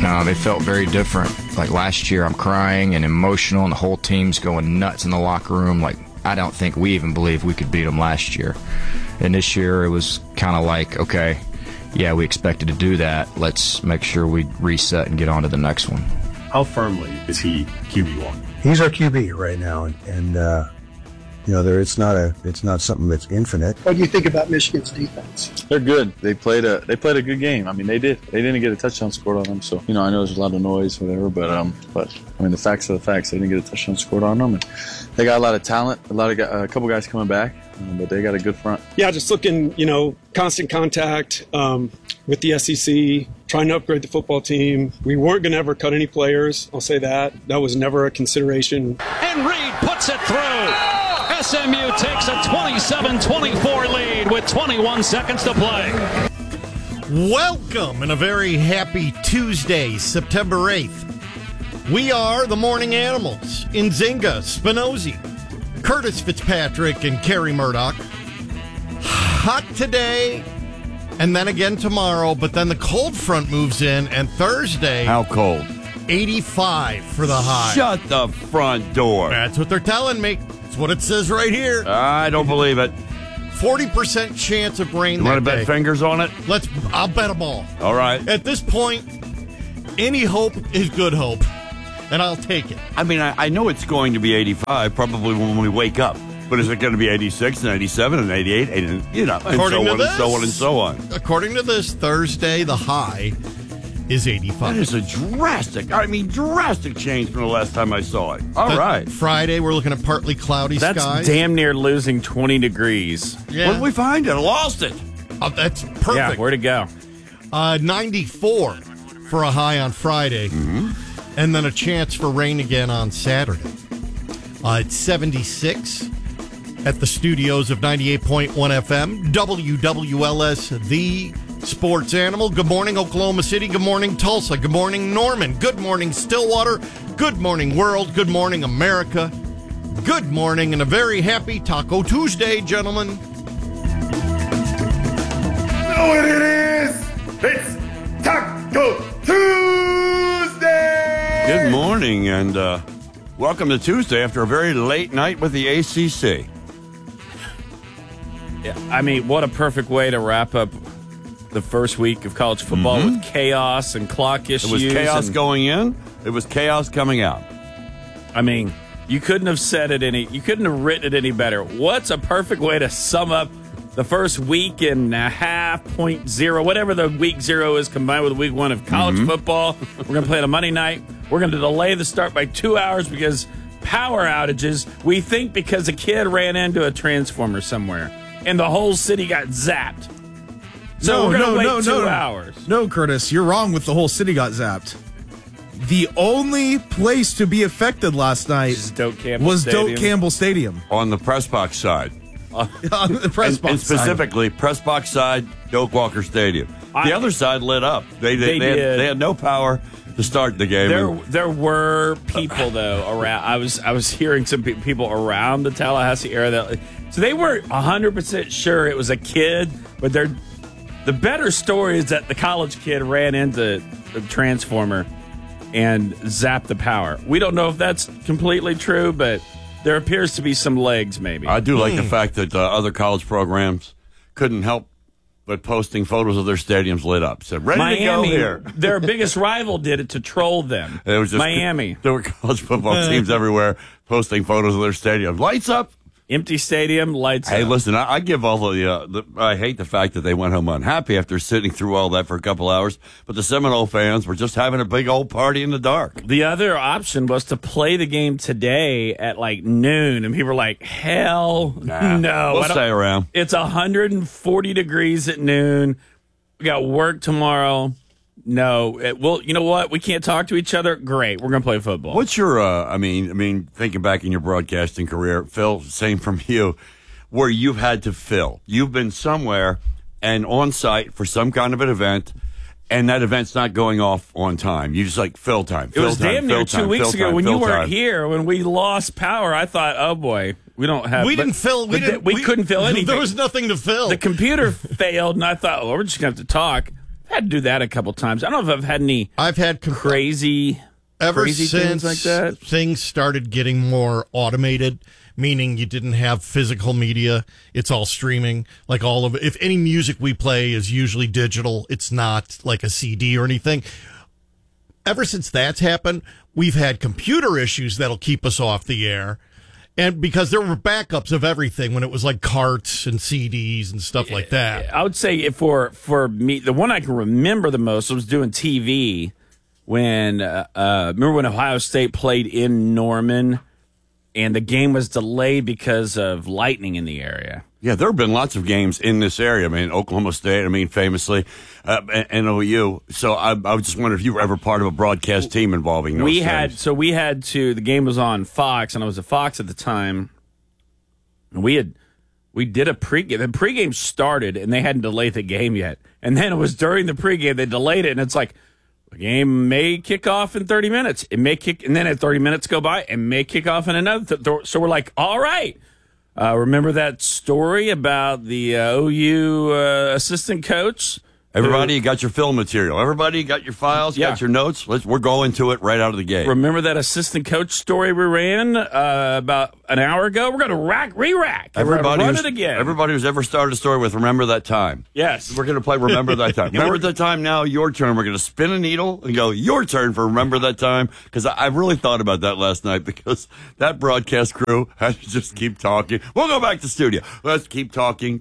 They felt very different. Like last year, I'm crying and emotional, and the whole team's going nuts in the locker room. Like, I don't think we even believed we could beat them last year. And this year, it was kind of like, okay, yeah, we expected to do that. Let's make sure we reset and get on to the next one. How firmly is he QB1? He's our QB right now, and it's not something that's infinite. What do you think about Michigan's defense? They're good. They played a good game. I mean, they did. They didn't get a touchdown scored on them. So I know there's a lot of noise, whatever. But I mean, the facts are the facts. They didn't get a touchdown scored on them, and they got a lot of talent. A couple guys coming back, but they got a good front. Yeah, just looking, constant contact with the SEC, trying to upgrade the football team. We weren't going to ever cut any players. I'll say that. That was never a consideration. And Reed puts it through. SMU takes a 27-24 lead with 21 seconds to play. Welcome and a very happy Tuesday, September 8th. We are the Morning Animals. Nzinga, Spinozzi, Curtis Fitzpatrick, and Kerry Murdoch. Hot today, and then again tomorrow, but then the cold front moves in, and Thursday... How cold? 85 for the high. Shut the front door. That's what they're telling me. That's what it says right here. I don't believe it. 40% chance of rain. You want to bet fingers on it? I'll bet them all. All right. At this point, any hope is good hope, and I'll take it. I mean, I know it's going to be 85 probably when we wake up. But is it going to be 86 and 87 and 88? And so on and so on. According to this, Thursday, the high is 85. That is a drastic change from the last time I saw it. All right. Friday, we're looking at partly cloudy skies. That's damn near losing 20 degrees. Yeah. Where did we find it? I lost it. That's perfect. Yeah, where'd it go? 94 for a high on Friday. Mm-hmm. And then a chance for rain again on Saturday. It's 76 at the studios of 98.1 FM, WWLS, the Sports Animal. Good morning, Oklahoma City. Good morning, Tulsa. Good morning, Norman. Good morning, Stillwater. Good morning, world. Good morning, America. Good morning, and a very happy Taco Tuesday, gentlemen. Know what it is? It's Taco Tuesday! Good morning, and welcome to Tuesday after a very late night with the ACC. Yeah, I mean, what a perfect way to wrap up the first week of college football with chaos and clock issues. It was chaos going in. It was chaos coming out. I mean, you couldn't have written it any better. What's a perfect way to sum up the first week and a half, 0.0, whatever the week 0 is combined with week 1 of college football? We're going to play it on Monday night. We're going to delay the start by 2 hours because power outages. We think because a kid ran into a transformer somewhere and the whole city got zapped. So we're going to wait 2 hours. No, Curtis, you're wrong with the whole city got zapped. The only place to be affected last night was Doak Campbell Stadium. On the press box side. On the press box and specifically, side. press box side, Doak Walker Stadium. The other side lit up. They had no power to start the game. There were people though around. I was hearing some people around the Tallahassee area so they weren't 100% sure it was a kid, but the better story is that the college kid ran into the transformer and zapped the power. We don't know if that's completely true, but there appears to be some legs maybe. I do like the fact that other college programs couldn't help but posting photos of their stadiums lit up. Said, ready Miami, to go here. Their biggest rival did it to troll them. It was just Miami. There were college football teams everywhere posting photos of their stadiums. Lights up. Empty stadium, lights up. Hey, listen, I give all I hate the fact that they went home unhappy after sitting through all that for a couple hours, but the Seminole fans were just having a big old party in the dark. The other option was to play the game today at like noon, and people were like, hell no. We'll stay around. It's 140 degrees at noon. We got work tomorrow. No. Well, you know what? We can't talk to each other. Great. We're going to play football. What's your, I mean, thinking back in your broadcasting career, Phil, same from you, where you've had to fill. You've been somewhere and on site for some kind of an event, and that event's not going off on time. You just like fill time. It was damn near 2 weeks ago when you weren't here, when we lost power. I thought, oh boy, we don't have. We didn't fill. We couldn't fill anything. There was nothing to fill. The computer failed, and I thought, well, we're just going to have to talk. had to do that a couple times. I don't know if I've had any. I've had crazy since things like that. Things started getting more automated, meaning you didn't have physical media. It's all streaming. Like all of it. If any music we play is usually digital, it's not like a CD or anything. Ever since that's happened, we've had computer issues that'll keep us off the air. And because there were backups of everything when it was like carts and CDs and stuff like that. I would say for me, the one I can remember the most was doing TV when, remember when Ohio State played in Norman and the game was delayed because of lightning in the area. Yeah, there have been lots of games in this area. I mean, Oklahoma State, famously, and OU. So I just wonder if you were ever part of a broadcast team involving those things. The game was on Fox, and I was at Fox at the time. And we did a pregame. The pregame started, and they hadn't delayed the game yet. And then it was during the pregame, they delayed it, and it's like, the game may kick off in 30 minutes. It may kick, and then at 30 minutes go by, it may kick off in another. So we're like, all right. Remember that story about the OU assistant coach? Everybody, you got your film material. Everybody, you got your files, got your notes. We're going to it right out of the gate. Remember that assistant coach story we ran about an hour ago? We're going to re-rack. Everybody run it again. Everybody who's ever started a story with Remember That Time. Yes. We're going to play Remember That Time. Remember That Time now, your turn. We're going to spin a needle and go, your turn for Remember That Time. Because I really thought about that last night because that broadcast crew had to just keep talking. We'll go back to studio. Let's keep talking.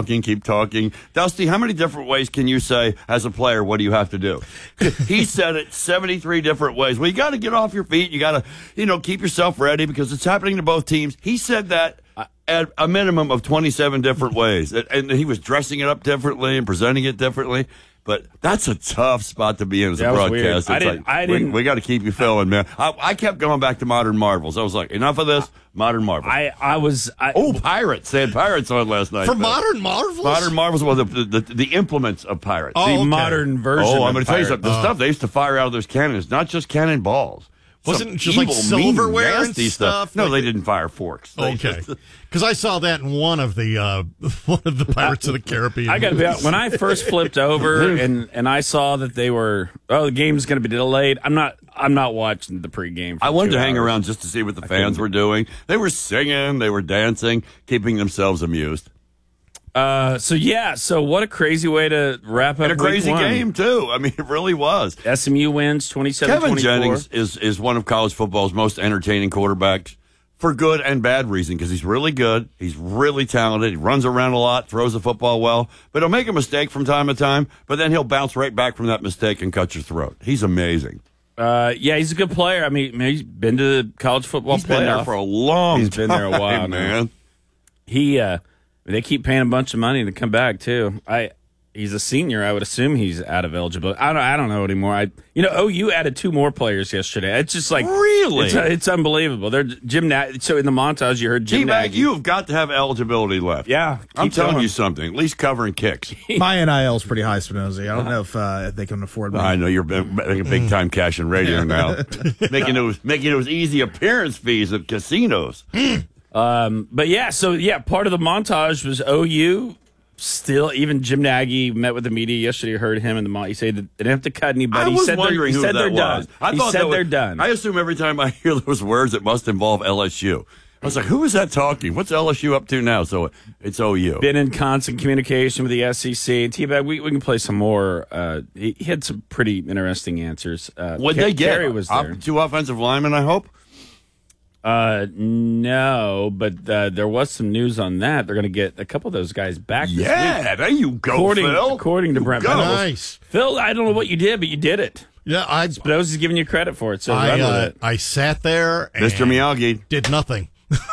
Dusty, how many different ways can you say, as a player, what do you have to do? He said it 73 different ways. Well, you got to get off your feet. You got to, keep yourself ready because it's happening to both teams. He said that at a minimum of 27 different ways. And he was dressing it up differently and presenting it differently. But that's a tough spot to be in as a broadcaster. We got to keep you filling, man. I kept going back to Modern Marvels. I was like, enough of this. Modern Marvels. Pirates. They had Pirates on last night. For Modern Marvels? Modern Marvels were the implements of Pirates. Oh, the modern version I'm going to tell you something. The stuff they used to fire out of those cannons, not just cannonballs. Wasn't it just like silverware and stuff? No, they didn't fire forks. Okay. Because I saw that in one of the Pirates of the Caribbean. I got to be honest, when I first flipped over and I saw that they were, the game's going to be delayed. I'm not watching the pregame. I wanted to hang around just to see what the fans were doing. They were singing, they were dancing, keeping themselves amused. So what a crazy way to wrap up. And a crazy game too. I mean, it really was. SMU wins 27-24. Kevin Jennings is one of college football's most entertaining quarterbacks for good and bad reason because he's really good. He's really talented. He runs around a lot, throws the football well, but he'll make a mistake from time to time, but then he'll bounce right back from that mistake and cut your throat. He's amazing. He's a good player. I mean, he's been to the college football playoff. He's been there for a long time. He's been there a while, man. They keep paying a bunch of money to come back too. He's a senior. I would assume he's out of eligibility. I don't know anymore. OU added 2 more players yesterday. It's just like really, it's unbelievable. They're so in the montage you heard Jim Nagy. You have got to have eligibility left. Yeah, I'm telling you something. At least covering kicks. My NIL is pretty high, Spinozzi. I don't know if they can afford me. I know you're making big time cash in radio now, making those easy appearance fees at casinos. But part of the montage was OU. Still, even Jim Nagy met with the media yesterday. Heard him in the he said that they didn't have to cut anybody. I was wondering who that was. He said they're done. I assume every time I hear those words, it must involve LSU. I was like, who is that talking? What's LSU up to now? So it's OU. Been in constant communication with the SEC. And T-Bag, we can play some more. He had some pretty interesting answers. What'd they get? Kerry was there. 2 offensive linemen, I hope? No, but there was some news on that. They're going to get a couple of those guys back this week. There you go, Phil. According to Brent Venables. Nice. Phil, I don't know what you did, but you did it. Yeah, Spinoza's giving you credit for it, so run with it. I sat there and Mr. Miyagi did nothing.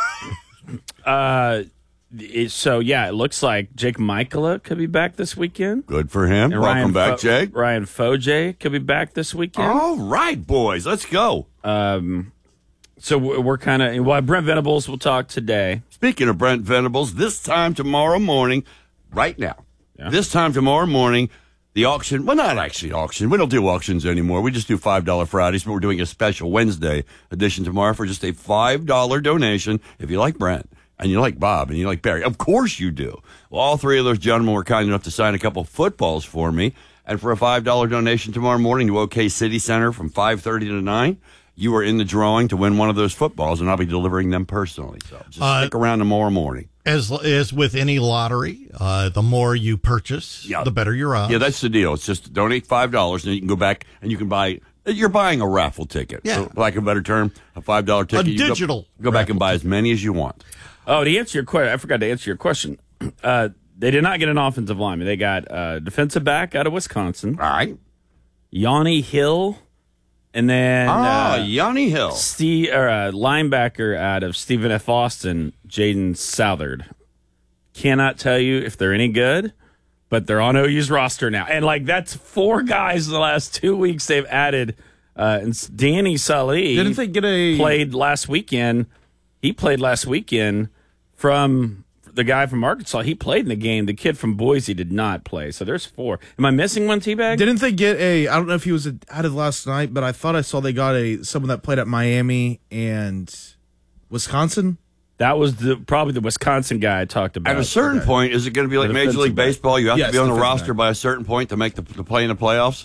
It looks like Jake Michaela could be back this weekend. Good for him. And Welcome back, Jake. Ryan Foje could be back this weekend. All right, boys, let's go. So we're kind of Brent Venables will talk today. Speaking of Brent Venables, this time tomorrow morning, right now, this time tomorrow morning, the auction, well, not actually auction. We don't do auctions anymore. We just do $5 Fridays, but we're doing a special Wednesday edition tomorrow for just a $5 donation. If you like Brent and you like Bob and you like Barry, of course you do. Well, all 3 of those gentlemen were kind enough to sign a couple footballs for me. And for a $5 donation tomorrow morning to OK City Center from 5:30 to 9, you are in the drawing to win one of those footballs, and I'll be delivering them personally. So just stick around tomorrow morning. As with any lottery, the more you purchase, the better your odds. Yeah, that's the deal. It's just donate $5, and you can go back and you can buy. You're buying a raffle ticket. Yeah. For lack of a better term, a $5 ticket. A digital. Go back and buy as many as you want. Oh, to answer your question, I forgot to answer your question. They did not get an offensive lineman. They got a defensive back out of Wisconsin. All right. Yanni Hill. And then Yanni Hill. Linebacker out of Stephen F. Austin, Jaden Southard. Cannot tell you if they're any good, but they're on OU's roster now. And, that's 4 guys in the last 2 weeks they've added. And Danny Salih didn't they get played last weekend. He played last weekend from the guy from Arkansas. He played in the game. The kid from Boise did not play. So there's 4. Am I missing one, T-Bag? Didn't they get I don't know if he was added last night, but I thought I saw they got someone that played at Miami and Wisconsin. That was probably the Wisconsin guy I talked about. At a certain point, is it going to be like Major League Baseball? You have to be on the roster by a certain point to make the play in the playoffs?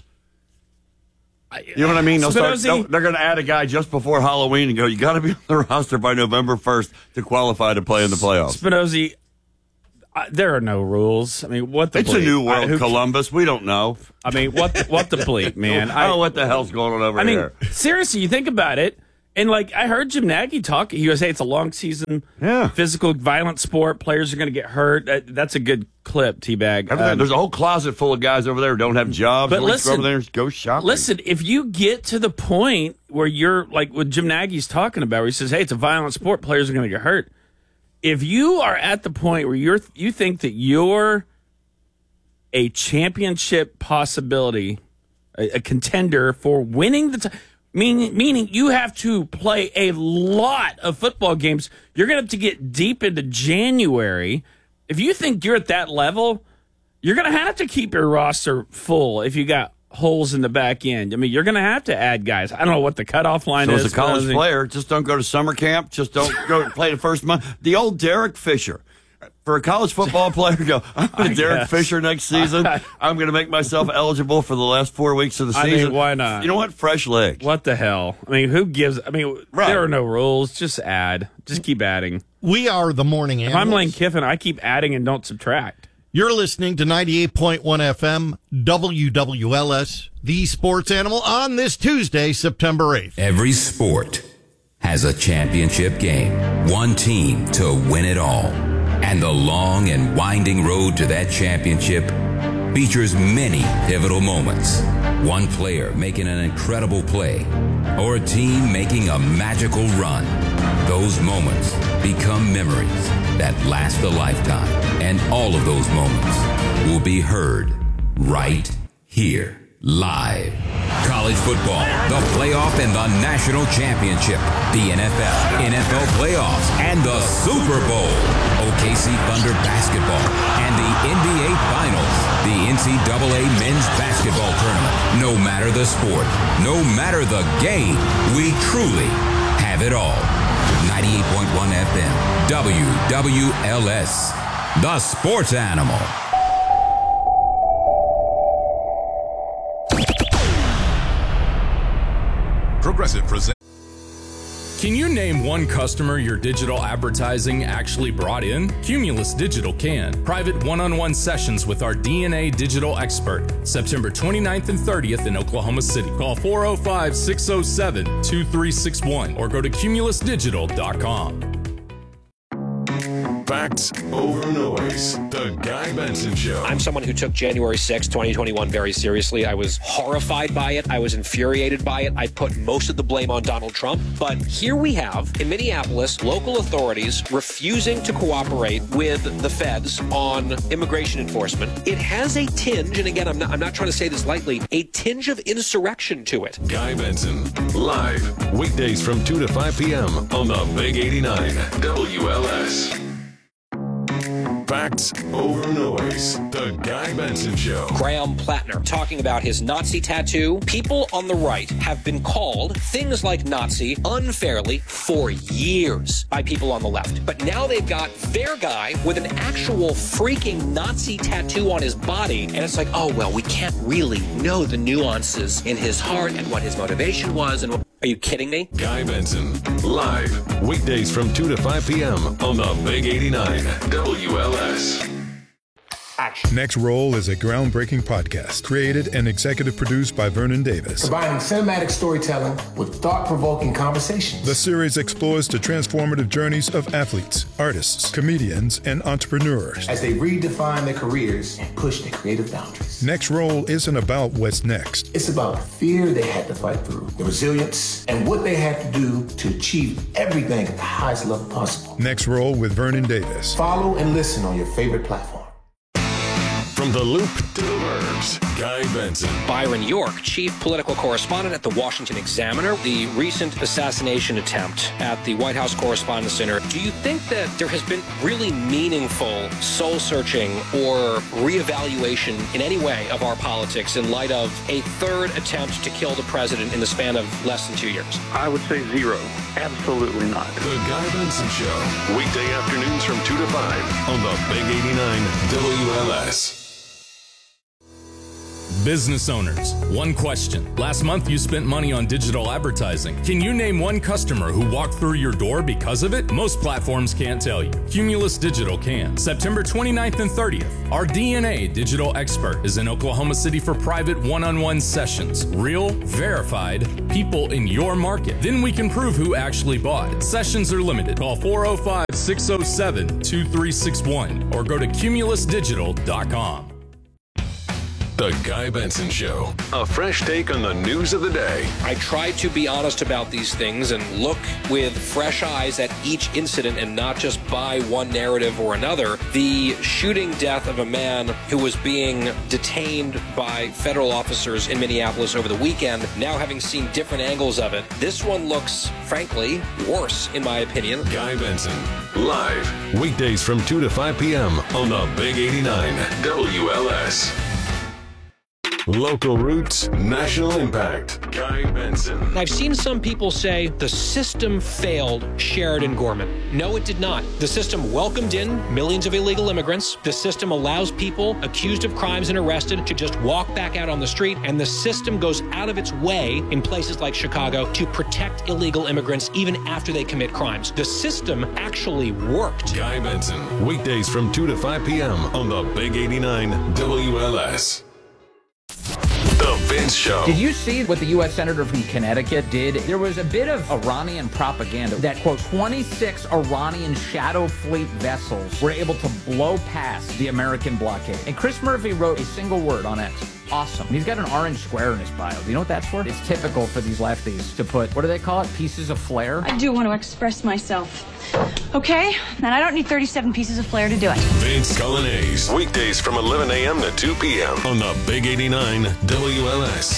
You know what I mean? They're going to add a guy just before Halloween and go, you got to be on the roster by November 1st to qualify to play in the playoffs. Spinozzi, there are no rules. I mean, what the It's bleep? a new world, Columbus. We don't know. I mean, what the bleep, man? I don't know what the hell's going on over here. I mean, seriously, you think about it. And, I heard Jim Nagy talk. He goes, hey, it's a long season, physical, violent sport. Players are going to get hurt. That's a good clip, T-Bag. There's a whole closet full of guys over there who don't have jobs. But listen, go over there and go shopping. Listen, if you get to the point where you're, like what Jim Nagy's talking about, where he says, hey, it's a violent sport. Players are going to get hurt. If you are at the point where you think that you're a championship possibility, a contender for winning meaning you have to play a lot of football games. You're going to have to get deep into January. If you think you're at that level, you're going to have to keep your roster full if you got holes in the back end. I mean, you're going to have to add guys. I don't know what the cutoff line is. So as a college player, just don't go to summer camp. Just don't go play the first month. The old Derek Fisher. For a college football player to go, I'm going to Derek Fisher next season. I'm going to make myself eligible for the last 4 weeks of the season. I mean, why not? You know what? Fresh legs. What the hell? I mean, who gives? I mean, there are no rules. Just add. Just keep adding. We are the morning animals. If I'm Lane Kiffin, I keep adding and don't subtract. You're listening to 98.1 FM, WWLS, the Sports Animal, on this Tuesday, September 8th. Every sport has a championship game. One team to win it all. And the long and winding road to that championship features many pivotal moments. One player making an incredible play, or a team making a magical run. Those moments become memories that last a lifetime. And all of those moments will be heard right here, live. College football, the playoff and the national championship, the NFL playoffs, and the Super Bowl, OKC Thunder basketball, and the NBA Finals, the NCAA men's basketball tournament. No matter the sport, no matter the game, we truly have it all. 98.1 FM, WWLS, the Sports Animal. Progressive presents. Can you name one customer your digital advertising actually brought in? Cumulus Digital can. Private one-on-one sessions with our DNA digital expert. September 29th and 30th in Oklahoma City. Call 405-607-2361 or go to cumulusdigital.com. Facts over noise. The Guy Benson Show. I'm someone who took January 6, 2021 very seriously. I was horrified by it. I was infuriated by it. I put most of the blame on Donald Trump. But here we have, in Minneapolis, local authorities refusing to cooperate with the feds on immigration enforcement. It has a tinge, and again, I'm not trying to say this lightly, a tinge of insurrection to it. Guy Benson, live, weekdays from 2 to 5 p.m. on the Big 89 WLS. Facts over noise. The Guy Benson Show. Graham Plattner talking about his Nazi tattoo. People on the right have been called things like Nazi unfairly for years by people on the left. But now they've got their guy with an actual freaking Nazi tattoo on his body. And it's like, oh, well, we can't really know the nuances in his heart and what his motivation was. And are you kidding me? Guy Benson, live, weekdays from 2 to 5 p.m. on the Big 89 WLS. Next Roll is a groundbreaking podcast created and executive produced by Vernon Davis. Combining cinematic storytelling with thought-provoking conversations. The series explores the transformative journeys of athletes, artists, comedians, and entrepreneurs as they redefine their careers and push their creative boundaries. Next Roll isn't about what's next. It's about the fear they had to fight through, the resilience, and what they had to do to achieve everything at the highest level possible. Next Roll with Vernon Davis. Follow and listen on your favorite platform. From the Loop to the Burbs, Guy Benson. Byron York, chief political correspondent at the Washington Examiner. The recent assassination attempt at the White House Correspondents Center. Do you think that there has been really meaningful soul-searching or reevaluation in any way of our politics in light of a third attempt to kill the president in the span of less than 2 years? I would say zero. Absolutely not. The Guy Benson Show. Weekday afternoons from 2 to 5 on the Big 89 WLS. Business owners, one question. Last month you spent money on digital advertising. Can you name one customer who walked through your door because of it? Most platforms can't tell you. Cumulus Digital can. September 29th and 30th, our DNA digital expert is in Oklahoma City for private one-on-one sessions. Real, verified, people in your market. Then we can prove who actually bought. Sessions are limited. Call 405-607-2361 or go to cumulusdigital.com. The Guy Benson Show. A fresh take on the news of the day. I try to be honest about these things and look with fresh eyes at each incident and not just buy one narrative or another. The shooting death of a man who was being detained by federal officers in Minneapolis over the weekend, now having seen different angles of it, this one looks, frankly, worse, in my opinion. Guy Benson, live, weekdays from 2 to 5 p.m. on the Big 89 WLS. Local roots, national impact. Guy Benson. I've seen some people say the system failed Sheridan Gorman. No, it did not. The system welcomed in millions of illegal immigrants. The system allows people accused of crimes and arrested to just walk back out on the street. And the system goes out of its way in places like Chicago to protect illegal immigrants even after they commit crimes. The system actually worked. Guy Benson. Weekdays from 2 to 5 p.m. on the Big 89 WLS. The Vince Show. Did you see what the U.S. Senator from Connecticut did? There was a bit of Iranian propaganda that, quote, 26 Iranian shadow fleet vessels were able to blow past the American blockade. And Chris Murphy wrote a single word on X. Awesome. He's got an orange square in his bio. Do you know what that's for? It's typical for these lefties to put, what do they call it? Pieces of flair? I do want to express myself. Okay? And I don't need 37 pieces of flair to do it. Vince Colonnese. Weekdays from 11 a.m. to 2 p.m. on the Big 89 WLS.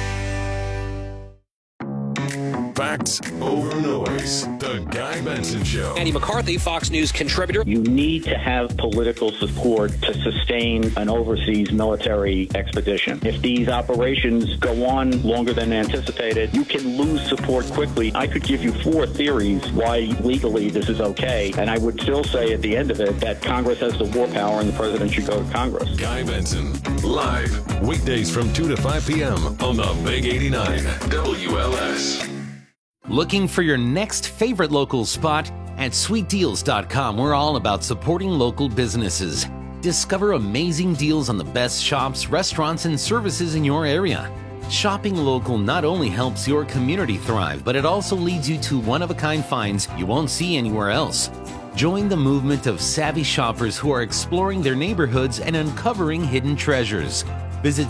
Facts over noise. The Guy Benson Show. Andy McCarthy, Fox News contributor. You need to have political support to sustain an overseas military expedition. If these operations go on longer than anticipated, you can lose support quickly. I could give you 4 theories why legally this is okay, and I would still say at the end of it that Congress has the war power and the president should go to Congress. Guy Benson, live, weekdays from 2 to 5 p.m. on the Big 89 WLS. Looking for your next favorite local spot? At sweetdeals.com, we're all about supporting local businesses. Discover amazing deals on the best shops, restaurants, and services in your area. Shopping local not only helps your community thrive, but it also leads you to one-of-a-kind finds you won't see anywhere else. Join the movement of savvy shoppers who are exploring their neighborhoods and uncovering hidden treasures. Visit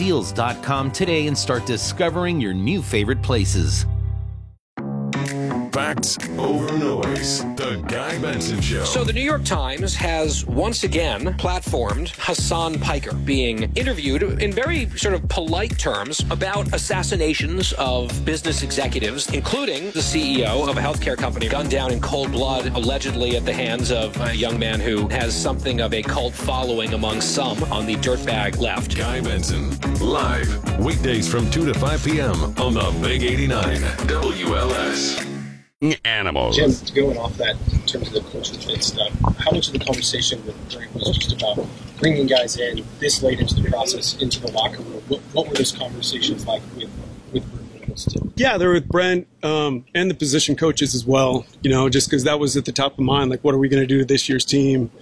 sweetdeals.com today and start discovering your new favorite places. Facts over noise. The Guy Benson Show. So the New York Times has once again platformed Hassan Piker being interviewed in very sort of polite terms about assassinations of business executives, including the CEO of a healthcare company gunned down in cold blood, allegedly at the hands of a young man who has something of a cult following among some on the dirtbag left. Guy Benson, live, weekdays from 2 to 5 p.m. on the Big 89 WLS. Animals. Jim, going off that in terms of the culture fit stuff, how much of the conversation with Brent was just about bringing guys in this late into the process, into the locker room? What were those conversations like with Brent? Yeah, they're with Brent and the position coaches as well, just because that was at the top of mind. Like, what are we going to do to this year's team?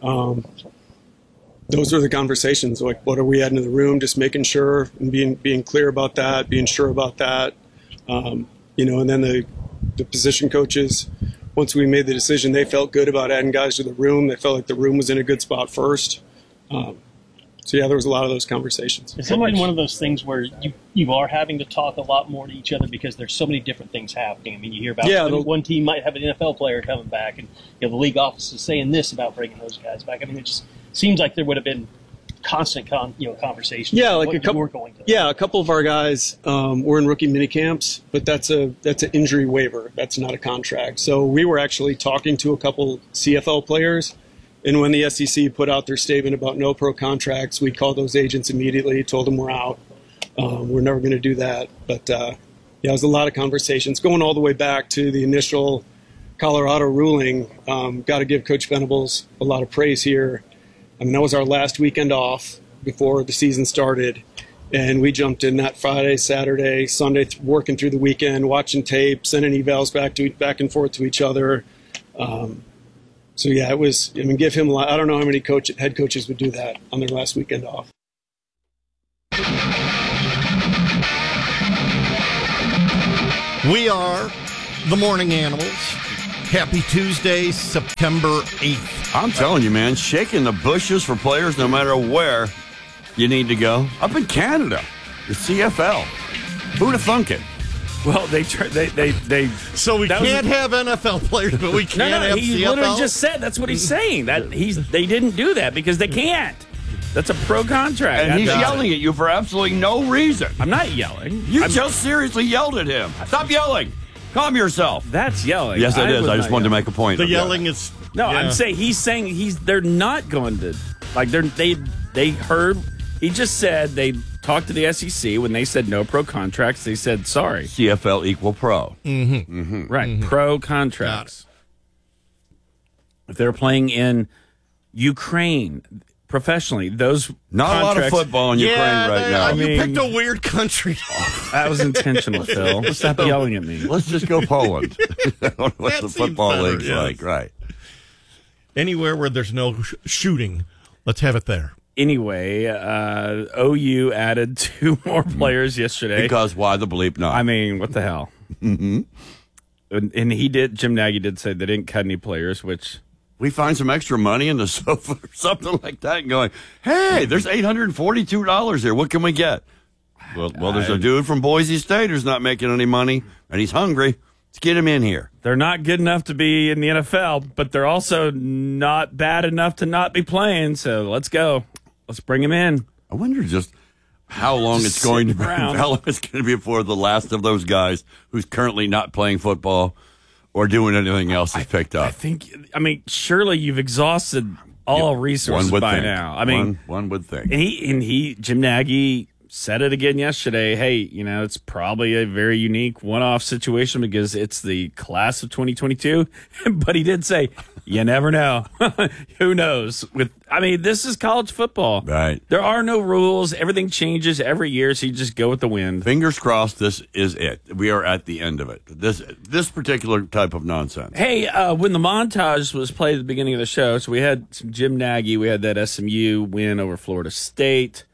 Those are the conversations. Like, what are we adding to the room? Just making sure and being clear about that, being sure about that. And then the position coaches, once we made the decision, they felt good about adding guys to the room. They felt like the room was in a good spot first. So, yeah, there was a lot of those conversations. Is it been one of those things where you are having to talk a lot more to each other because there's so many different things happening? I mean, you hear about one team might have an NFL player coming back, and the league office is saying this about bringing those guys back. I mean, it just seems like there would have been constant conversations. Yeah, like a couple of our guys were in rookie mini camps, but that's an injury waiver. That's not a contract. So we were actually talking to a couple CFL players. And when the SEC put out their statement about no pro contracts, we called those agents immediately, told them we're out. We're never going to do that. But, it was a lot of conversations going all the way back to the initial Colorado ruling. Got to give Coach Venables a lot of praise here. I mean, that was our last weekend off before the season started. And we jumped in that Friday, Saturday, Sunday, working through the weekend, watching tape, sending evals back and forth to each other. So, yeah, it was, give him a lot. I don't know how many head coaches would do that on their last weekend off. We are the Morning Animals. Happy Tuesday, September 8th. I'm telling you, man, shaking the bushes for players no matter where you need to go. Up in Canada, the CFL. Who'd have thunk it? Well, they so we can't have NFL players, but we can have he CFL? Literally just said that's what he's saying. They didn't do that because they can't. That's a pro contract. And he's yelling at you for absolutely no reason. I'm not yelling. You just seriously yelled at him. Stop yelling. Calm yourself. That's yelling. Yes, it is. I just wanted to make a point. The yelling is no. Yeah. I'm saying they're not going to they heard. He just said they talked to the SEC when they said no pro contracts. They said sorry. CFL equal pro. Mm-hmm. Mm-hmm. Right. Mm-hmm. Pro contracts. If they're playing in Ukraine professionally, those not a lot of football in Ukraine right now. You picked a weird country. That was intentional, Phil. Stop yelling at me. Let's just go Poland. I don't know what the football league's like. Right. Anywhere where there's no shooting, let's have it there. Anyway, OU added 2 more players yesterday. Because why the bleep not? I mean, what the hell? Mm-hmm. And Jim Nagy did say they didn't cut any players, which... We find some extra money in the sofa or something like that and going, hey, there's $842 here. What can we get? Well, there's a dude from Boise State who's not making any money, and he's hungry. Let's get him in here. They're not good enough to be in the NFL, but they're also not bad enough to not be playing, so let's go. Let's bring him in. I wonder just how long it's going to be before the last of those guys who's currently not playing football or doing anything else is picked up. I mean, surely you've exhausted all resources by now. I mean, one would think. And Jim Nagy said it again yesterday. Hey, it's probably a very unique one-off situation because it's the class of 2022. But he did say, you never know. Who knows? This is college football. Right. There are no rules. Everything changes every year, so you just go with the wind. Fingers crossed this is it. We are at the end of it. This particular type of nonsense. Hey, when the montage was played at the beginning of the show, so we had some Jim Nagy. We had that SMU win over Florida State.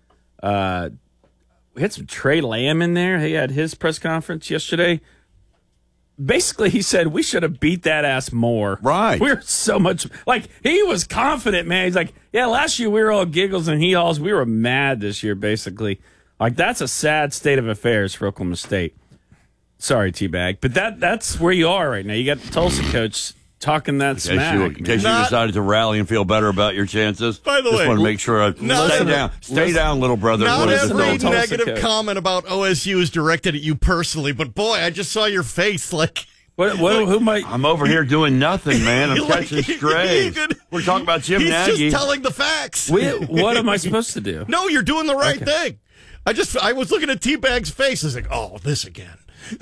We had some Trey Lamb in there. He had his press conference yesterday. Basically, he said we should have beat that ass more. Right. We're so much he was confident, man. He's like, yeah, last year we were all giggles and hee-haws. We were mad this year, basically. That's a sad state of affairs for Oklahoma State. Sorry, T-Bag, but that's where you are right now. You got the Tulsa coach talking that smack. In case you decided to rally and feel better about your chances. By the way, just want to make sure stay down, little brother. Not every negative comment about OSU is directed at you personally, but boy, I just saw your face like. I'm over here doing nothing, man. I'm catching strays. We're talking about Jim Nagy. He's just telling the facts. What am I supposed to do? No, you're doing the right thing. I was looking at T-Bag's face. I was like, oh, this again.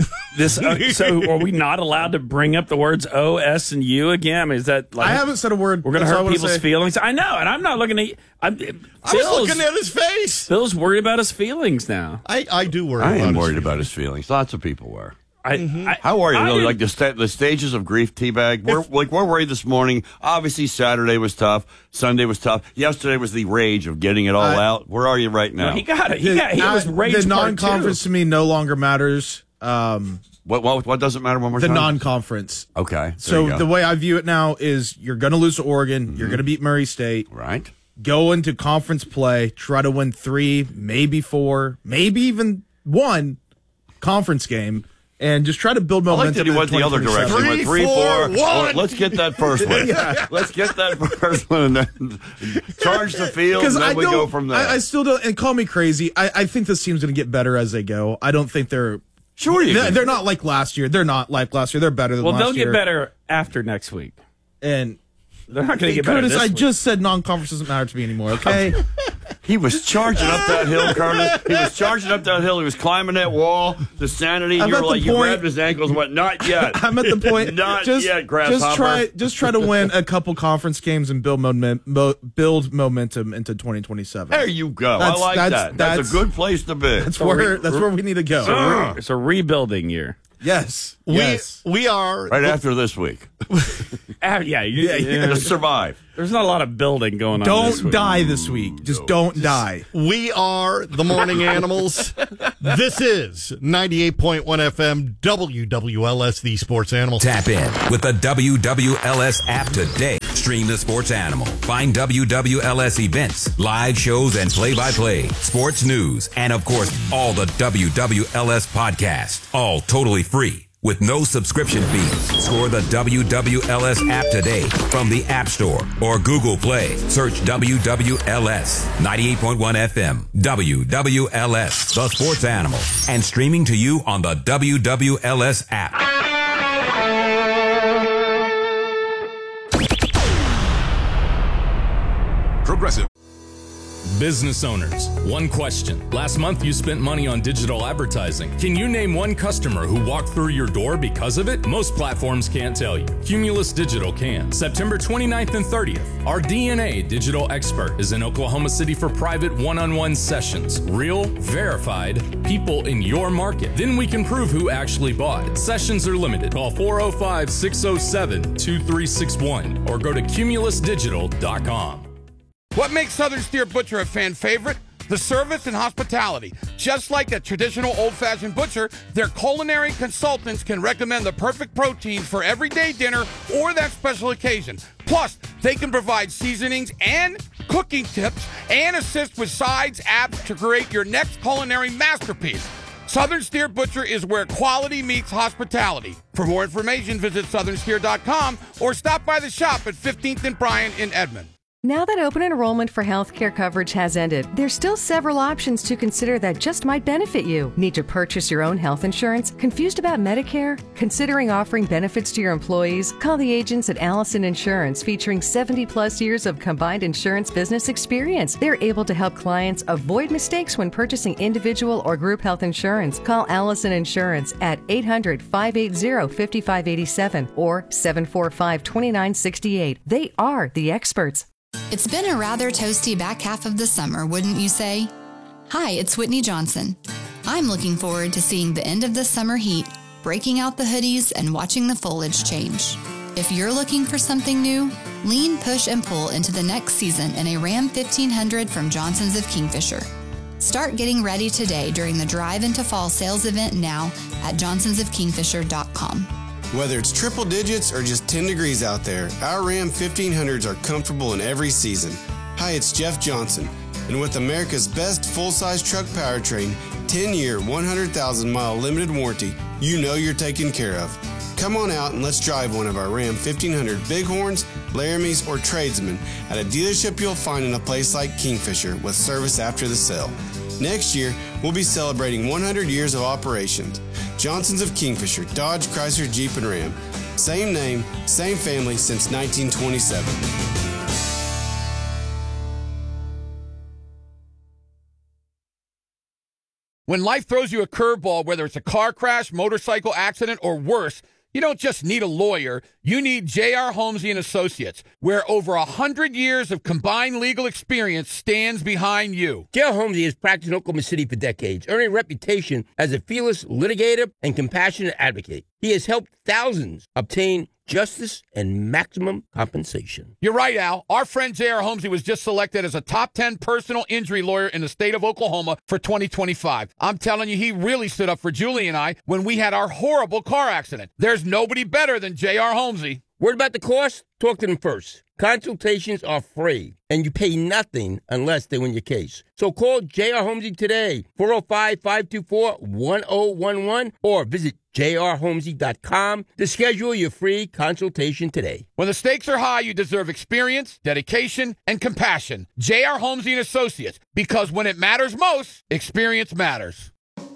So are we not allowed to bring up the words O, S, and U again? I mean, is that like, I haven't said a word. We're going to hurt people's feelings. I know, and I'm not looking at. I was looking at his face. Phil's worried about his feelings now. I do worry. I am worried about his feelings. Lots of people were. How are you? Though? Like the stages of grief, T-Bag. We're worried this morning. Obviously, Saturday was tough. Sunday was tough. Yesterday was the rage of getting it all out. Where are you right now? No, he got it. He was rage. The non-conference to me no longer matters. What doesn't matter one more time? The non-conference. Okay. So the way I view it now is you're going to lose to Oregon. You're going to beat Murray State. Right. Go into conference play. Try to win 3, maybe 4, maybe even 1 conference game. And just try to build momentum. I like that he went the other direction. 3, 4, 1. Let's get that first one. Let's get that first one and then charge the field, and then we go from there. I still don't, and call me crazy. I think this team's going to get better as they go. I don't think they're... Sure they're not like last year. They're not like last year. They're better than last year. Well, they'll get better after next week. And they're not going to get better Curtis, this I week. just said non-conference doesn't matter to me anymore, okay? He was charging up that hill, Curtis. He was charging up that hill. He was climbing that wall. The sanity. You grabbed his ankles and went, not yet. I'm at the point. Not yet, grasshopper. Just try to win a couple conference games and build momentum into 2027. There you go. I like that. That's a good place to be. That's where we need to go. It's a rebuilding year. Yes. We are right after this week. Yeah. Survive. There's not a lot of building going on. Don't die this week. Just don't die. We are the Morning Animals. This is 98.1 FM WWLS, the Sports Animal. Tap in with the WWLS app today. Stream the Sports Animal. Find WWLS events, live shows, and play-by-play, sports news, and of course, all the WWLS podcasts. All totally free with no subscription fees. Score the WWLS app today from the App Store or Google Play. Search WWLS 98.1 FM WWLS, the Sports Animal, and streaming to you on the WWLS app. Progressive. Business owners, one question. Last month you spent money on digital advertising. Can you name one customer who walked through your door because of it? Most platforms can't tell you. Cumulus Digital can. September 29th and 30th, our DNA digital expert is in Oklahoma City for private one-on-one sessions. Real, verified, people in your market. Then we can prove who actually bought. Sessions are limited. Call 405-607-2361 or go to cumulusdigital.com. What makes Southern Steer Butcher a fan favorite? The service and hospitality. Just like a traditional old-fashioned butcher, their culinary consultants can recommend the perfect proteins for everyday dinner or that special occasion. Plus, they can provide seasonings and cooking tips and assist with sides, apps to create your next culinary masterpiece. Southern Steer Butcher is where quality meets hospitality. For more information, visit southernsteer.com or stop by the shop at 15th and Bryant in Edmond. Now that open enrollment for healthcare coverage has ended, there's still several options to consider that just might benefit you. Need to purchase your own health insurance? Confused about Medicare? Considering offering benefits to your employees? Call the agents at Allison Insurance, featuring 70-plus years of combined insurance business experience. They're able to help clients avoid mistakes when purchasing individual or group health insurance. Call Allison Insurance at 800-580-5587 or 745-2968. They are the experts. It's been a rather toasty back half of the summer, wouldn't you say? Hi, it's Whitney Johnson. I'm looking forward to seeing the end of the summer heat, breaking out the hoodies, and watching the foliage change. If you're looking for something new, lean, push, and pull into the next season in a Ram 1500 from Johnson's of Kingfisher. Start getting ready today during the Drive into Fall sales event now at johnsonsofkingfisher.com. Whether it's triple digits or just 10 degrees out there, our Ram 1500s are comfortable in every season. Hi, it's Jeff Johnson. And with America's best full-size truck powertrain, 10-year, 100,000-mile limited warranty, you know you're taken care of. Come on out and let's drive one of our Ram 1500 Bighorns, Laramies, or Tradesmen at a dealership you'll find in a place like Kingfisher with service after the sale. Next year, we'll be celebrating 100 years of operations. Johnson's of Kingfisher, Dodge, Chrysler, Jeep, and Ram. Same name, same family since 1927. When life throws you a curveball, whether it's a car crash, motorcycle accident, or worse, you don't just need a lawyer. You need J.R. Holmesy & Associates, where over 100 years of combined legal experience stands behind you. J.R. Holmesy has practiced in Oklahoma City for decades, earning a reputation as a fearless litigator and compassionate advocate. He has helped thousands obtain justice and maximum compensation. You're right, Al. Our friend J.R. Holmesy was just selected as a top 10 personal injury lawyer in the state of Oklahoma for 2025. I'm telling you, he really stood up for Julie and I when we had our horrible car accident. There's nobody better than J.R. Holmesy. Worried about the cost? Talk to them first. Consultations are free, and you pay nothing unless they win your case. So call J.R. Holmesy today, 405-524-1011, or visit jrholmesy.com to schedule your free consultation today. When the stakes are high, you deserve experience, dedication, and compassion. J.R. Holmesy & Associates, because when it matters most, experience matters.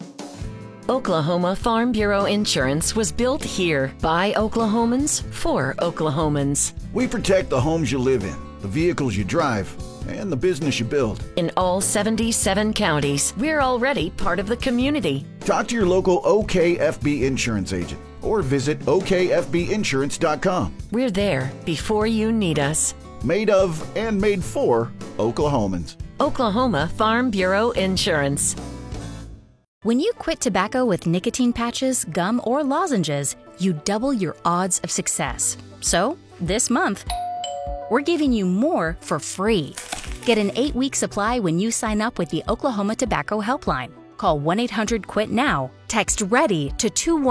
Oklahoma Farm Bureau Insurance was built here by Oklahomans for Oklahomans. We protect the homes you live in, the vehicles you drive, and the business you build. In all 77 counties, we're already part of the community. Talk to your local OKFB insurance agent or visit okfbinsurance.com. We're there before you need us. Made of and made for Oklahomans. Oklahoma Farm Bureau Insurance. When you quit tobacco with nicotine patches, gum, or lozenges, you double your odds of success. So, this month, we're giving you more for free. Get an 8-week supply when you sign up with the Oklahoma Tobacco Helpline. Call 1-800-QUIT-NOW, text READY to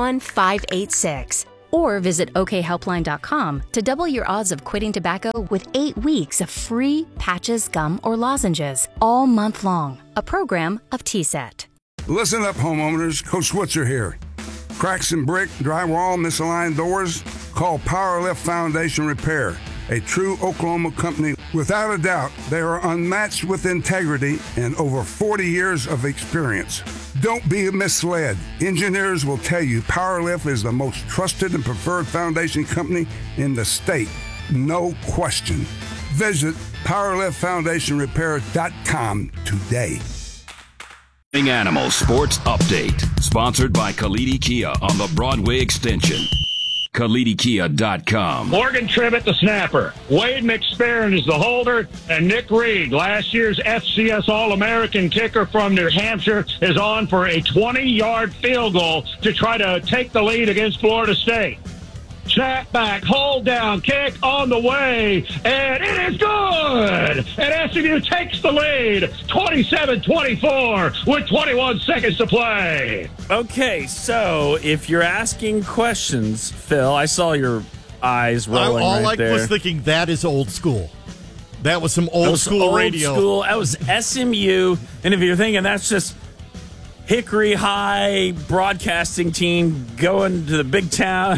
21586, or visit okhelpline.com to double your odds of quitting tobacco with 8 weeks of free patches, gum, or lozenges all month long. A program of TSET. Listen up, homeowners. Coach Switzer here. Cracks in brick, drywall, misaligned doors? Call Powerlift Foundation Repair, a true Oklahoma company. Without a doubt, they are unmatched with integrity and over 40 years of experience. Don't be misled. Engineers will tell you Powerlift is the most trusted and preferred foundation company in the state. No question. Visit PowerliftFoundationRepair.com today. Animal Sports Update, sponsored by Kalidi Kia on the Broadway Extension. KalidiKia.com. Morgan Tribbett, the snapper. Wade McSparron is the holder. And Nick Reed, last year's FCS All-American kicker from New Hampshire, is on for a 20-yard field goal to try to take the lead against Florida State. Snap back, hold down, kick on the way, and it is good! And SMU takes the lead, 27-24, with 21 seconds to play. Okay, so if you're asking questions, Phil, I saw your eyes rolling all right there. I was thinking, that is old school. That was some old school radio. School. That was SMU, and if you're thinking that's just Hickory High broadcasting team going to the big town...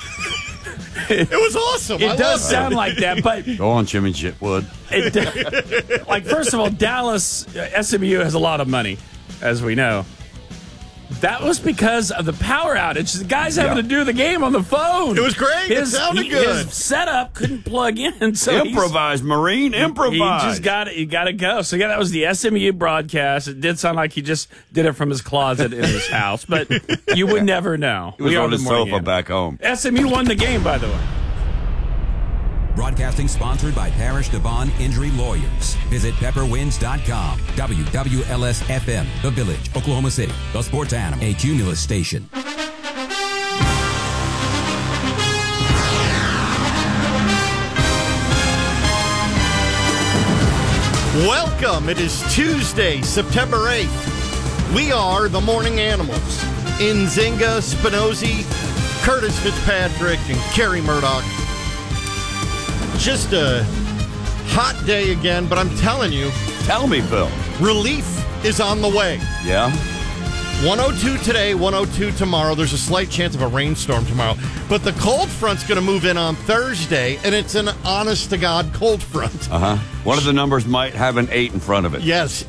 It was awesome. It does sound like that, but go on, Jimmy Chitwood. Like, first of all, Dallas SMU has a lot of money, as we know. That was because of the power outage. The guy's having to do the game on the phone. It was great. It sounded good. His setup couldn't plug in. So improvise, Marine. Improvise. He just got it. You got to go. So, yeah, that was the SMU broadcast. It did sound like he just did it from his closet in his house, but you would never know. He was on his sofa back home. SMU won the game, by the way. Broadcasting sponsored by Parrish Devon Injury Lawyers. Visit pepperwinds.com. WWLS-FM, The Village, Oklahoma City. The Sports Animal, a Cumulus station. Welcome. It is Tuesday, September 8th. We are the Morning Animals. Nzinga, Spinozzi, Curtis Fitzpatrick, and Kerry Murdoch. Just a hot day again, but I'm telling you. Tell me, Phil. Relief is on the way. Yeah? 102 today, 102 tomorrow. There's a slight chance of a rainstorm tomorrow. But the cold front's going to move in on Thursday, and it's an honest-to-God cold front. One of the numbers might have an 8 in front of it. Yes.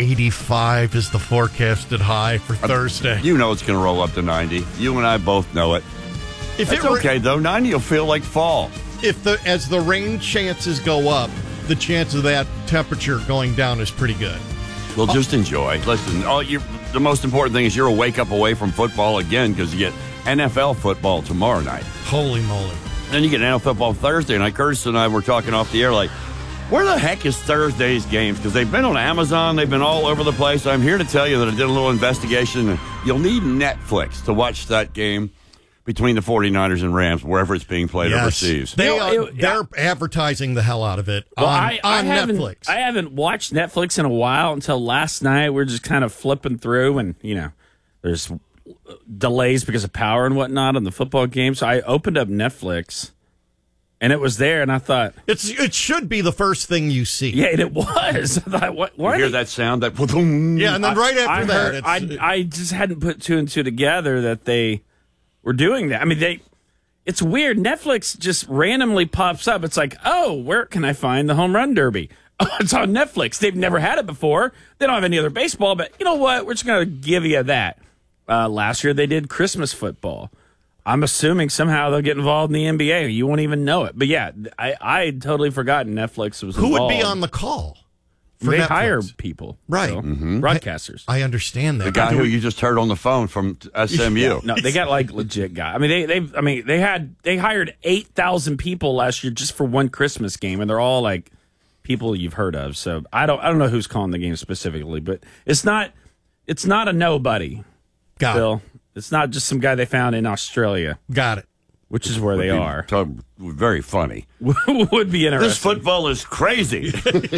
85 is the forecasted high for Thursday. You know it's going to roll up to 90. You and I both know it. It's okay, though. 90 will feel like fall. As the rain chances go up, the chance of that temperature going down is pretty good. Well, just enjoy. Listen, the most important thing is you're a wake-up away from football again because you get NFL football tomorrow night. Holy moly. Then you get NFL football Thursday night. Curtis and I were talking off the air like, where the heck is Thursday's games? Because they've been on Amazon. They've been all over the place. I'm here to tell you that I did a little investigation. You'll need Netflix to watch that game between the 49ers and Rams, wherever it's being played overseas. They're advertising the hell out of it on Netflix. I haven't watched Netflix in a while until last night. We're just kind of flipping through, and, there's delays because of power and whatnot on the football game. So I opened up Netflix. And it was there, and I thought... It should be the first thing you see. Yeah, and it was. I thought, what you hear that sound? Yeah, and then right after that... I just hadn't put two and two together that they were doing that. I mean, it's weird. Netflix just randomly pops up. It's like, oh, where can I find the Home Run Derby? Oh, it's on Netflix. They've never had it before. They don't have any other baseball, but you know what? We're just going to give you that. Last year, they did Christmas football. I'm assuming somehow they'll get involved in the NBA. You won't even know it. But yeah, I had totally forgotten Netflix was involved. Who would be on the call? They hire people. Right. So, broadcasters. I understand that. The guy who you just heard on the phone from SMU. No, they got like legit guy. I mean, they hired 8,000 people last year just for one Christmas game, and they're all like people you've heard of. So I don't know who's calling the game specifically, but it's not a nobody. Phil. It's not just some guy they found in Australia. Got it. Which is where they are. Very funny. Would be interesting. This football is crazy.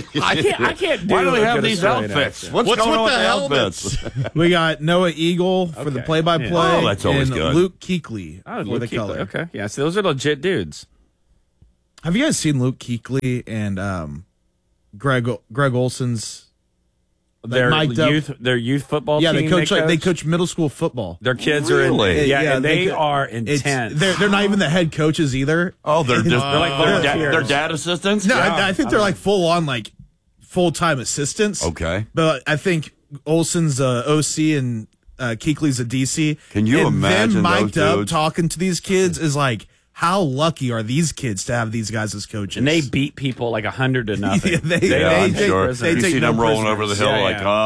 I can't do Why do we have these outfits? What's going on with the outfits? We got Noah Eagle for the play-by-play. Oh, that's always good. Luke Kuechly for the color. Okay. Yeah, so those are legit dudes. Have you guys seen Luke Kuechly and Greg Olson's... Their youth football team. They coach middle school football. Their kids are and they are intense. They're not even the head coaches either. Oh, they're dad assistants? No, I think they're like full on like full-time assistants. Okay. But I think Olson's OC and Kuechly's a DC. Can you imagine them mic'd those up dudes? talking to these kids is like, how lucky are these kids to have these guys as coaches? And they beat people like 100-0. I'm sure. You see them rolling over the hill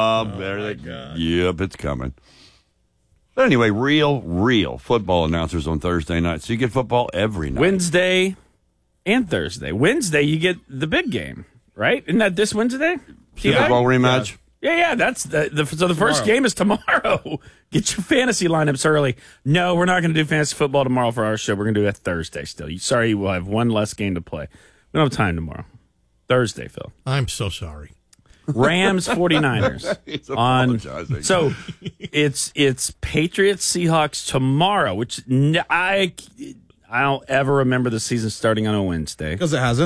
like, it's coming. But anyway, real football announcers on Thursday night. So you get football every night. Wednesday and Thursday. Wednesday, you get the big game, right? Isn't that this Wednesday? Football rematch? Yeah, that's so the first game is tomorrow. Get your fantasy lineups early. No, we're not going to do fantasy football tomorrow for our show. We're going to do that Thursday still. Sorry, we'll have one less game to play. We don't have time tomorrow. Thursday, Phil. I'm so sorry. Rams 49ers. He's apologizing. So it's Patriots Seahawks tomorrow, which I don't ever remember the season starting on a Wednesday. Because it hasn't.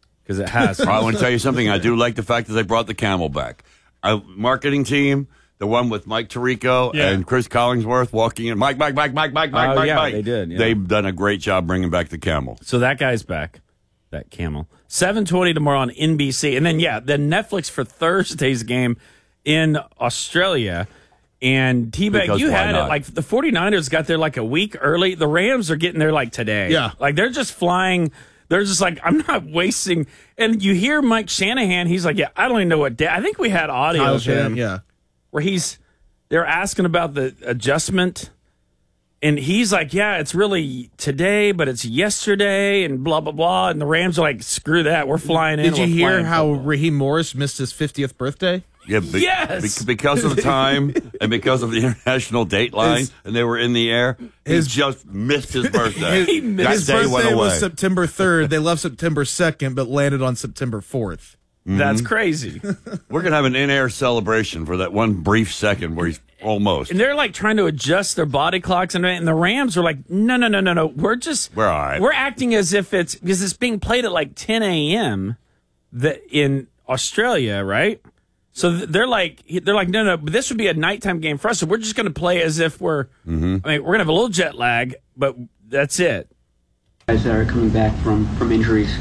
I want to tell you something. I do like the fact that they brought the camel back. Our marketing team, the one with Mike Tirico and Chris Collingsworth walking in. Mike. They did. Yeah. They've done a great job bringing back the camel. So that guy's back, that camel. 7:20 tomorrow on NBC. And then, then Netflix for Thursday's game in Australia. And T-Bag, you had it. Like, the 49ers got there like a week early. The Rams are getting there like today. Yeah. Like, they're just flying. They're just like, I'm not wasting. And you hear Mike Shanahan, he's like, I don't even know what day. I think we had audio of him. Where they're asking about the adjustment. And he's like, it's really today, but it's yesterday and blah, blah, blah. And the Rams are like, screw that. We're flying in. Did you hear how Raheem Morris missed his 50th birthday? Yeah, because of the time and because of the international date line, and they were in the air, he just missed his birthday. His birthday was September 3rd. They left September 2nd, but landed on September 4th. Mm-hmm. That's crazy. We're going to have an in-air celebration for that one brief second where he's almost. And they're like trying to adjust their body clocks, and the Rams are like, no. We're all right. We're acting as if because it's being played at like 10 a.m. in Australia, right? So they're like, no, but this would be a nighttime game for us. So we're just going to play as if we're, we're going to have a little jet lag, but that's it. Guys that are coming back from injuries.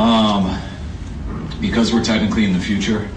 Because we're technically in the future,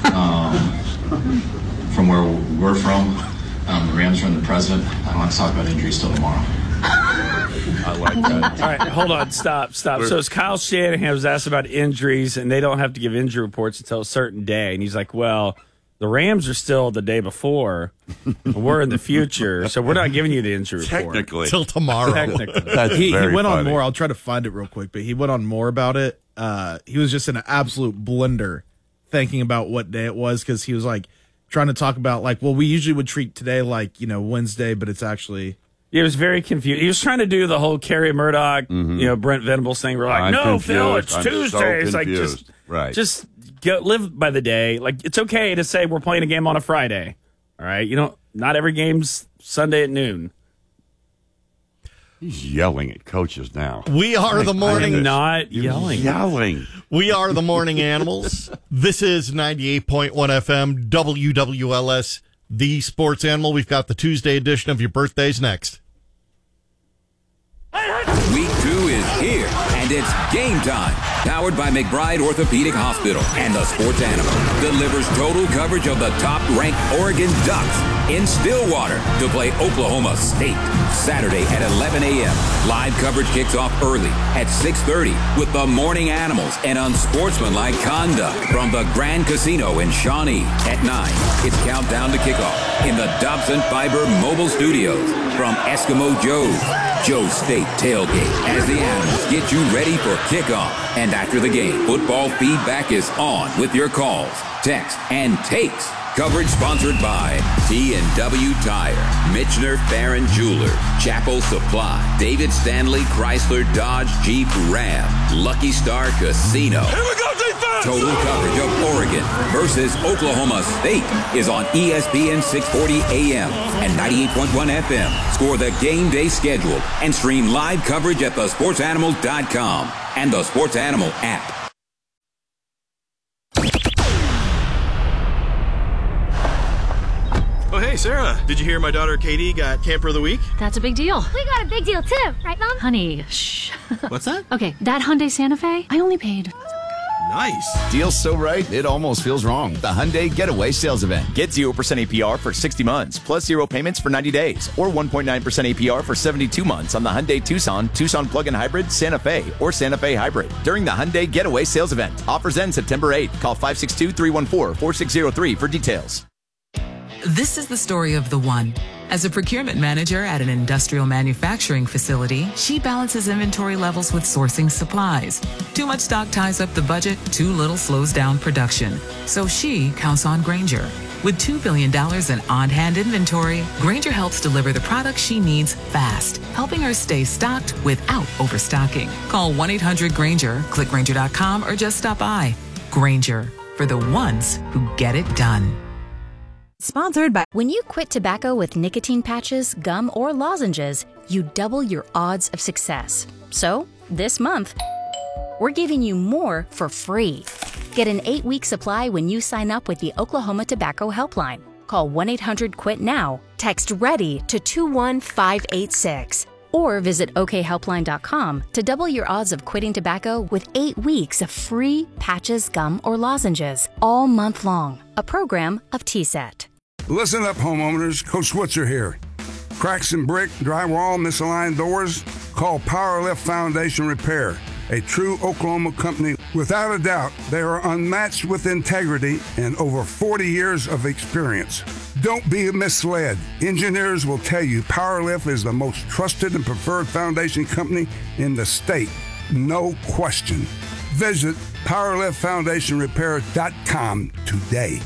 from where we're from, the Rams are in the present. I don't want to talk about injuries till tomorrow. I like that. All right, hold on, stop. So it's Kyle Shanahan was asked about injuries, and they don't have to give injury reports until a certain day. And he's like, well, the Rams are still the day before. We're in the future, so we're not giving you the injury report. Technically. Till tomorrow. Technically. He went on more. I'll try to find it real quick, but he went on more about it. He was just in an absolute blender thinking about what day it was, because he was like trying to talk about like, well, we usually would treat today like, Wednesday, but it's actually... He was very confused. He was trying to do the whole Kerry Murdoch, Brent Venables thing. We're like, I'm no, confused. Phil, it's I'm Tuesday. So it's like, just go live by the day. Like, it's okay to say we're playing a game on a Friday. All right? Not every game's Sunday at noon. He's yelling at coaches now. We are the morning. I'm not yelling. We are the morning animals. This is 98.1 FM, WWLS, the Sports Animal. We've got the Tuesday edition of your birthdays next. Week 2 is here, and it's game time. Powered by McBride Orthopedic Hospital, and the Sports Animal delivers total coverage of the top-ranked Oregon Ducks in Stillwater to play Oklahoma State. Saturday at 11 a.m. Live coverage kicks off early at 6:30 with the Morning Animals and unsportsmanlike conduct from the Grand Casino in Shawnee. At 9, it's countdown to kickoff in the Dobson Fiber Mobile Studios from Eskimo Joe's State Tailgate, as the Animals get you ready for kickoff. And after the game, football feedback is on with your calls, texts, and takes. Coverage sponsored by T&W Tire, Michener Farron Jeweler, Chapel Supply, David Stanley Chrysler Dodge Jeep Ram, Lucky Star Casino. Here we go, defense! Total coverage of Oregon versus Oklahoma State is on ESPN 640 AM and 98.1 FM. Score the game day schedule and stream live coverage at thesportsanimals.com and the Sports Animal app. Oh, hey, Sarah, did you hear my daughter Katie got Camper of the Week? That's a big deal. We got a big deal, too. Right, Mom? Honey, shh. What's that? Okay, that Hyundai Santa Fe, I only paid... Nice. Deal's so right, it almost feels wrong. The Hyundai Getaway Sales Event. Get 0% APR for 60 months, plus 0 payments for 90 days, or 1.9% APR for 72 months on the Hyundai Tucson, Tucson Plug-in Hybrid, Santa Fe, or Santa Fe Hybrid during the Hyundai Getaway Sales Event. Offers end September 8th. Call 562-314-4603 for details. This is the story of the one. As a procurement manager at an industrial manufacturing facility, she balances inventory levels with sourcing supplies. Too much stock ties up the budget, too little slows down production. So she counts on Grainger. With $2 billion in on-hand inventory, Grainger helps deliver the products she needs fast, helping her stay stocked without overstocking. Call 1-800-GRAINGER, click Grainger.com, or just stop by. Grainger, for the ones who get it done. Sponsored by... When you quit tobacco with nicotine patches, gum, or lozenges, you double your odds of success. So, this month, we're giving you more for free. Get an 8-week supply when you sign up with the Oklahoma Tobacco Helpline. Call 1-800-QUIT now. Text READY to 21586. Or visit okhelpline.com to double your odds of quitting tobacco with 8 weeks of free patches, gum, or lozenges all month long. A program of TSET. Listen up, homeowners. Coach Switzer here. Cracks in brick, drywall, misaligned doors? Call Powerlift Foundation Repair, a true Oklahoma company. Without a doubt, they are unmatched with integrity and over 40 years of experience. Don't be misled. Engineers will tell you Powerlift is the most trusted and preferred foundation company in the state. No question. Visit PowerliftFoundationRepair.com today.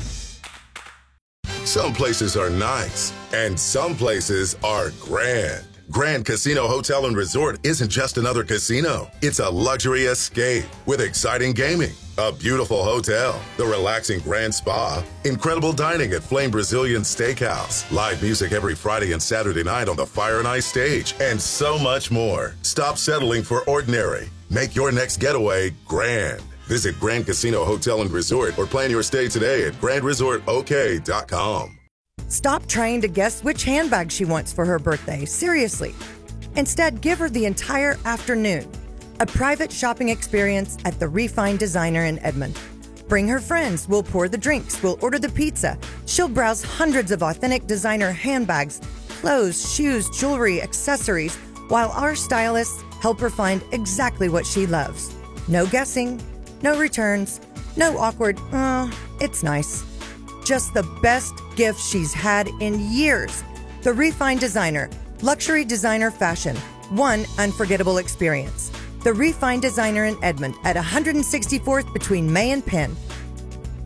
Some places are nice, and some places are grand. Grand Casino Hotel and Resort isn't just another casino. It's a luxury escape with exciting gaming, a beautiful hotel, the relaxing Grand Spa, incredible dining at Flame Brazilian Steakhouse, live music every Friday and Saturday night on the Fire and Ice stage, and so much more. Stop settling for ordinary. Make your next getaway grand. Visit Grand Casino Hotel and Resort or plan your stay today at grandresortok.com. Stop trying to guess which handbag she wants for her birthday. Seriously. Instead, give her the entire afternoon. A private shopping experience at the Refined Designer in Edmond. Bring her friends. We'll pour the drinks. We'll order the pizza. She'll browse hundreds of authentic designer handbags, clothes, shoes, jewelry, accessories, while our stylists help her find exactly what she loves. No guessing, no returns, no awkward, it's nice. Just the best gift she's had in years. The Refined Designer, luxury designer fashion, one unforgettable experience. The Refined Designer in Edmond at 164th between May and Penn.